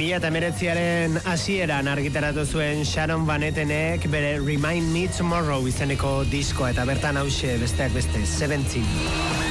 2019aren hasieran argitaratu zuen Sharon Van Ettenek bere Remind Me Tomorrow izeneko diskoa, eta bertan hause besteak beste 17.